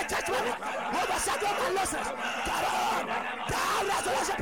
judgment overshadow my losses. Come on, down resurrection.